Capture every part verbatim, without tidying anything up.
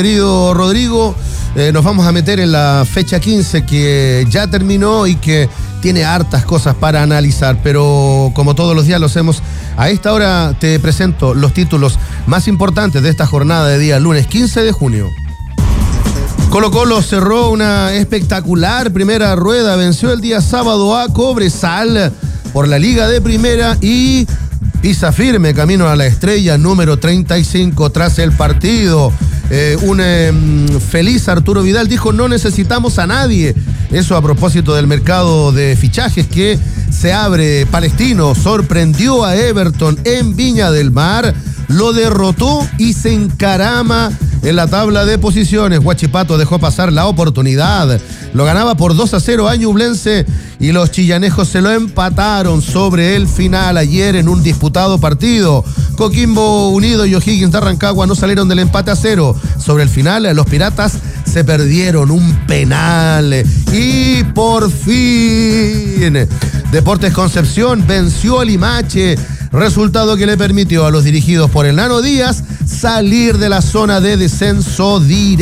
Querido Rodrigo, eh, nos vamos a meter en la fecha quince que ya terminó y que tiene hartas cosas para analizar, pero como todos los días lo hacemos, a esta hora te presento los títulos más importantes de esta jornada de día lunes quince de junio. Colo-Colo cerró una espectacular primera rueda, venció el día sábado a Cobresal por la Liga de Primera y pisa firme camino a la estrella número treinta y cinco tras el partido. Eh, un eh, feliz Arturo Vidal dijo: no necesitamos a nadie. Eso a propósito del mercado de fichajes que se abre. Palestino sorprendió a Everton en Viña del Mar, lo derrotó y se encarama en la tabla de posiciones. Huachipato dejó pasar la oportunidad. Lo ganaba por dos a cero a Ñublense y los chillanejos se lo empataron sobre el final ayer en un disputado partido. Coquimbo Unido y O'Higgins de Rancagua no salieron del empate a cero. Sobre el final, los Piratas se perdieron un penal. Y por fin, Deportes Concepción venció a Limache. Resultado que le permitió a los dirigidos por el Nano Díaz salir de la zona de descenso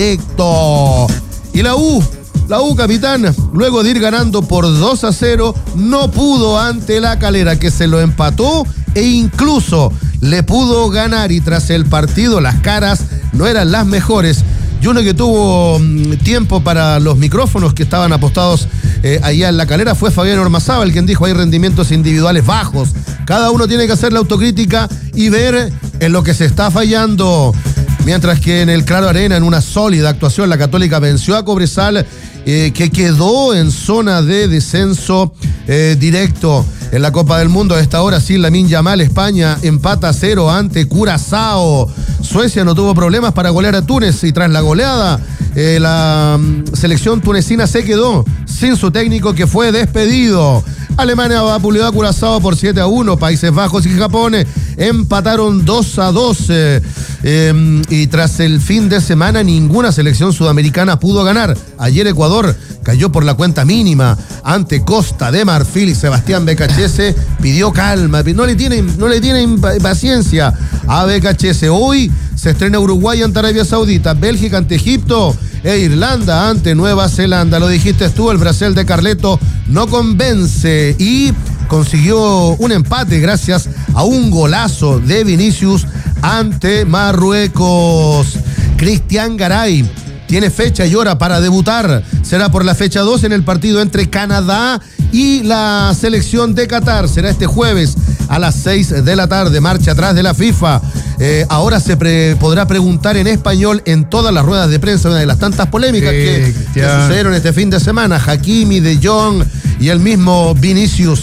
directo. Y la U, la U, capitán, luego de ir ganando por dos a cero, no pudo ante la Calera, que se lo empató e incluso le pudo ganar. Y tras el partido las caras no eran las mejores. Y uno que tuvo um, tiempo para los micrófonos que estaban apostados eh, allá en la Calera fue Fabián Ormazábal, quien dijo: hay rendimientos individuales bajos. Cada uno tiene que hacer la autocrítica y ver en lo que se está fallando. Mientras que en el Claro Arena, en una sólida actuación, la Católica venció a Cobresal, eh, que quedó en zona de descenso eh, directo. En la Copa del Mundo a esta hora, sí, Lamine Yamal, España empata a cero ante Curazao. Suecia no tuvo problemas para golear a Túnez y tras la goleada, eh, la um, selección tunecina se quedó sin su técnico, que fue despedido. Alemania vapuleó a Curazao por siete a uno. Países Bajos y Japón empataron dos a dos. Eh, eh, y tras el fin de semana, ninguna selección sudamericana pudo ganar. Ayer Ecuador cayó por la cuenta mínima ante Costa de Marfil y Sebastián Becachese pidió calma. No le tienen, no le tienen paciencia a Becachese. Hoy se estrena Uruguay ante Arabia Saudita, Bélgica ante Egipto e Irlanda ante Nueva Zelanda. Lo dijiste tú, el Brasil de Carleto no convence y consiguió un empate gracias a un golazo de Vinicius ante Marruecos. Cristian Garay tiene fecha y hora para debutar. Será por la fecha dos en el partido entre Canadá y la selección de Qatar. Será este jueves a las seis de la tarde. Marcha atrás de la FIFA. Eh, ahora se pre- podrá preguntar en español en todas las ruedas de prensa, una de las tantas polémicas sí, que, que sucedieron este fin de semana. Hakimi, De Jong y el mismo Vinicius.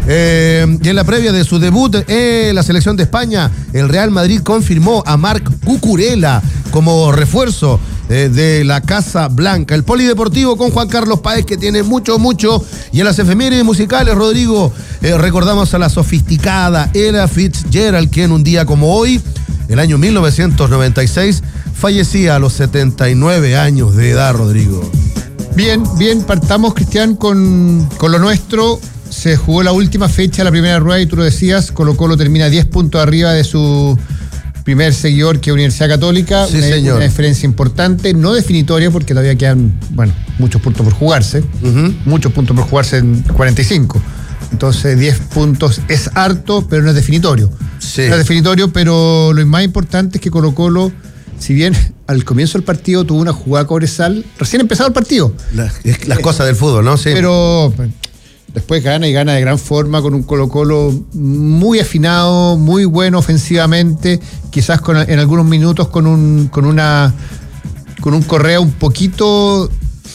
Eh, y en la previa de su debut en eh, la selección de España, el Real Madrid confirmó a Marc Cucurella como refuerzo eh, de la Casa Blanca. El polideportivo con Juan Carlos Páez, que tiene mucho, mucho. Y en las efemérides musicales, Rodrigo, eh, recordamos a la sofisticada Ella Fitzgerald, que en un día como hoy, el año mil novecientos noventa y seis, fallecía a los setenta y nueve años de edad, Rodrigo. Bien, bien, partamos, Cristian, con, con lo nuestro. Se jugó la última fecha, la primera rueda, y tú lo decías, Colo-Colo termina diez puntos arriba de su primer seguidor, que es Universidad Católica. Sí, una, señor. Una diferencia importante, no definitoria, porque todavía quedan, bueno, muchos puntos por jugarse, uh-huh. muchos puntos por jugarse en cuarenta y cinco. Entonces diez puntos es harto, pero no es definitorio. Sí. No es definitorio, pero lo más importante es que Colo-Colo, si bien al comienzo del partido tuvo una jugada Cobresal, recién empezado el partido. La, las eh, cosas del fútbol, ¿no? Sí. Pero después gana y gana de gran forma, con un Colo-Colo muy afinado, muy bueno ofensivamente, quizás con, en algunos minutos con un con una con un Correa un poquito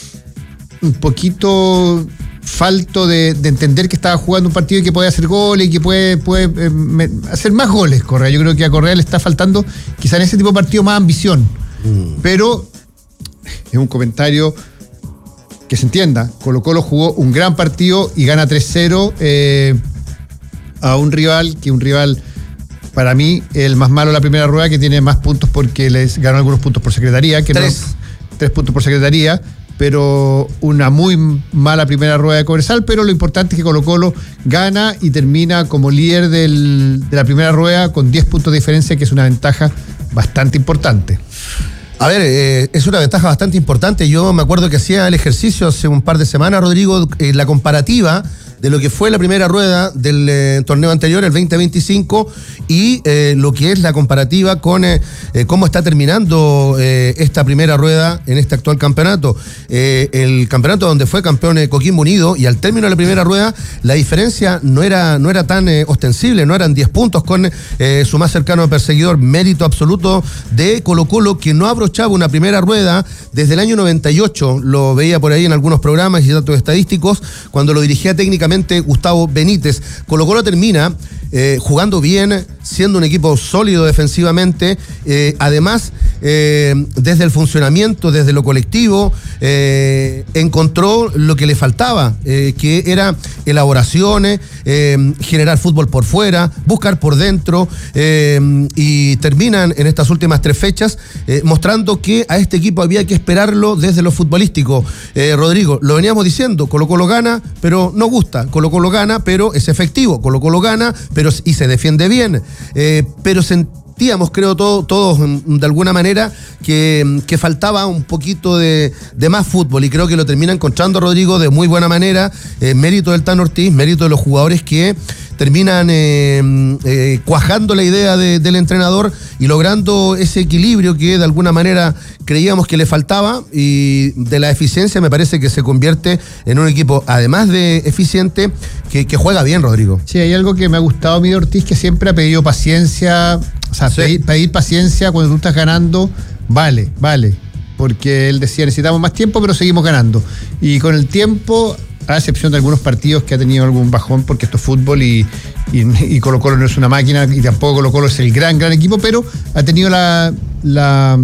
un poquito falto de, de entender que estaba jugando un partido y que puede hacer goles y que puede, puede eh, me, hacer más goles, Correa. Yo creo que a Correa le está faltando quizás en ese tipo de partido más ambición. Mm. Pero es un comentario que se entienda. Colo-Colo jugó un gran partido y gana tres cero eh, a un rival que un rival, para mí, el más malo de la primera rueda, que tiene más puntos porque les ganó algunos puntos por secretaría. Que tres. No, tres puntos por secretaría, pero una muy mala primera rueda de Cobresal. Pero lo importante es que Colo-Colo gana y termina como líder del, de la primera rueda con diez puntos de diferencia, que es una ventaja bastante importante. A ver, eh, es una ventaja bastante importante. Yo me acuerdo que hacía el ejercicio hace un par de semanas, Rodrigo, eh, la comparativa de lo que fue la primera rueda del eh, torneo anterior, el veinte veinticinco, y eh, lo que es la comparativa con eh, eh, cómo está terminando eh, esta primera rueda en este actual campeonato. Eh, el campeonato donde fue campeón eh, Coquimbo Unido, y al término de la primera rueda, la diferencia no era, no era tan eh, ostensible, no eran diez puntos con eh, su más cercano perseguidor, mérito absoluto de Colo-Colo, que no abrochaba una primera rueda desde el año noventa y ocho, lo veía por ahí en algunos programas y datos estadísticos, cuando lo dirigía técnicamente Gustavo Benítez. Colo-Colo termina eh, jugando bien, siendo un equipo sólido defensivamente, eh, además eh, desde el funcionamiento, desde lo colectivo, eh, encontró lo que le faltaba, eh, que era elaboraciones, eh, generar fútbol por fuera, buscar por dentro, eh, y terminan en estas últimas tres fechas eh, mostrando que a este equipo había que esperarlo desde lo futbolístico. eh, Rodrigo, lo veníamos diciendo, Colo-Colo gana, pero no gusta. Colo-Colo gana, pero es efectivo. Colo-Colo gana, pero y se defiende bien. Eh, pero sentíamos, creo, todo, todos de alguna manera que, que faltaba un poquito de, de más fútbol, y creo que lo termina encontrando Rodrigo de muy buena manera. Eh, mérito del Tano Ortiz, mérito de los jugadores que terminan eh, eh, cuajando la idea de, del entrenador y logrando ese equilibrio que de alguna manera creíamos que le faltaba, y de la eficiencia me parece que se convierte en un equipo, además de eficiente, que, que juega bien, Rodrigo. Sí, hay algo que me ha gustado a mí de Ortiz, que siempre ha pedido paciencia, o sea, sí. pedir, pedir paciencia cuando tú estás ganando, vale, vale, porque él decía necesitamos más tiempo, pero seguimos ganando, y con el tiempo, a excepción de algunos partidos que ha tenido algún bajón, porque esto es fútbol y, y, y Colo-Colo no es una máquina, y tampoco Colo-Colo es el gran, gran equipo, pero ha tenido la, la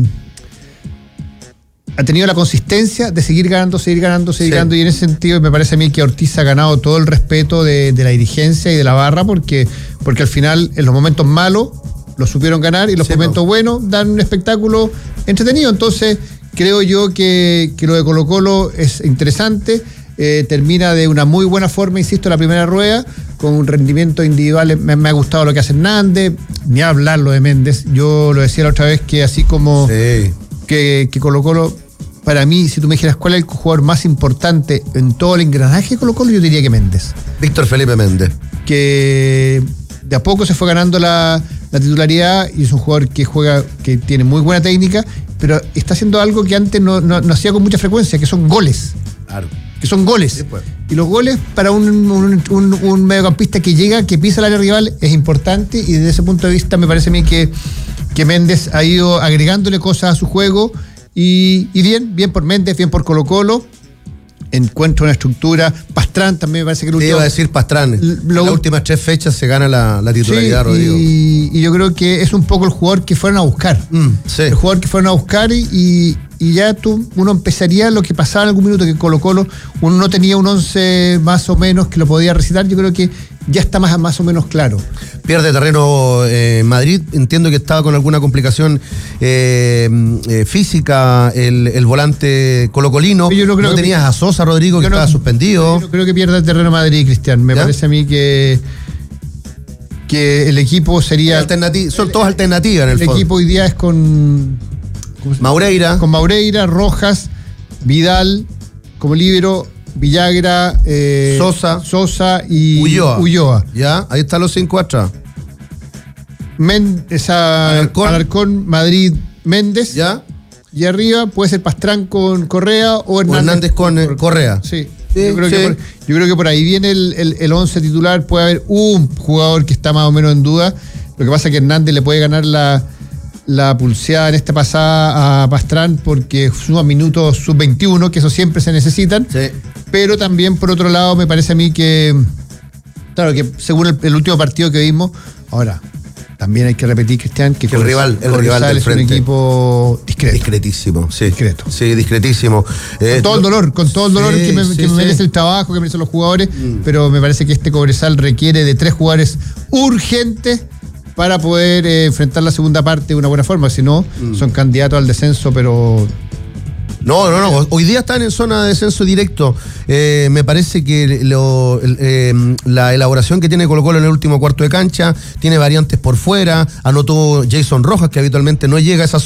ha tenido la consistencia de seguir ganando, seguir ganando, seguir sí. ganando, y en ese sentido me parece a mí que Ortiz ha ganado todo el respeto de, de la dirigencia y de la barra, porque, porque al final en los momentos malos los supieron ganar, y los sí, momentos no. buenos dan un espectáculo entretenido. Entonces creo yo que, que lo de Colo-Colo es interesante. Eh, termina de una muy buena forma, insisto, la primera rueda, con un rendimiento individual. Me, me ha gustado lo que hace Hernández, ni hablar lo de Méndez. Yo lo decía la otra vez, que así como sí. que, que Colo-Colo, para mí, si tú me dijeras cuál es el jugador más importante en todo el engranaje de Colo-Colo, yo diría que Méndez. Víctor Felipe Méndez. Que de a poco se fue ganando la, la titularidad, y es un jugador que juega, que tiene muy buena técnica, pero está haciendo algo que antes no, no, no hacía con mucha frecuencia, que son goles. Claro. Que son goles. Sí, pues. Y los goles para un, un, un, un mediocampista que llega, que pisa el área rival, es importante, y desde ese punto de vista me parece a mí que, que Méndez ha ido agregándole cosas a su juego, y, y bien, bien por Méndez, bien por Colo-Colo. Encuentra una estructura. Pastrán también me parece que el último. Te iba a decir Pastrán. Lo, en las últimas tres fechas se gana la, la titularidad, sí, Rodrigo. Y, y yo creo que es un poco el jugador que fueron a buscar. Mm, sí. El jugador que fueron a buscar, y, y, y ya tú, uno empezaría lo que pasaba en algún minuto, que Colo-Colo uno no tenía un once más o menos que lo podía recitar. Yo creo que ya está más, más o menos claro. Pierde terreno eh, Madrid, entiendo que estaba con alguna complicación eh, eh, física el, el volante colocolino. Yo no creo no que tenías a Sosa, Rodrigo, que no, estaba suspendido. Yo no creo que pierda el terreno Madrid, Cristian. Me ¿Ya? parece a mí que que el equipo sería... Alternati- son todas alternativas en el, el fondo. El equipo hoy día es con... Maureira. Con Maureira, Rojas, Vidal, como líbero, Villagra, eh, Sosa, Sosa y Ulloa. Ulloa. Ya, ahí están los cinco atrás. Men, esa, Alarcón. Alarcón, Madrid, Méndez. Ya. Y arriba puede ser Pastrán con Correa o Hernández, o Hernández con por, Correa. Sí. sí yo, creo sí. que por, yo creo que por ahí viene el, el, el once titular. Puede haber un jugador que está más o menos en duda. Lo que pasa es que Hernández le puede ganar la, la pulseada en esta pasada a Pastrán, porque suma minutos sub veintiuno, que eso siempre se necesitan. Sí. Pero también, por otro lado, me parece a mí que, claro, que según el, el último partido que vimos, ahora, también hay que repetir, Cristian, que, que el rival, el rival del es frente. Un equipo discreto. Discretísimo, sí. Discreto. Sí, discretísimo. Eh, con todo el dolor, con todo el dolor sí, que me, sí, que me sí. merece el trabajo, que merecen los jugadores, mm. pero me parece que este Cobresal requiere de tres jugadores urgentes para poder eh, enfrentar la segunda parte de una buena forma. Si no, mm. son candidatos al descenso, pero... No, no, no. Hoy día están en zona de descenso directo. Eh, me parece que lo, eh, la elaboración que tiene Colo-Colo en el último cuarto de cancha tiene variantes por fuera. Anotó Jason Rojas, que habitualmente no llega a esa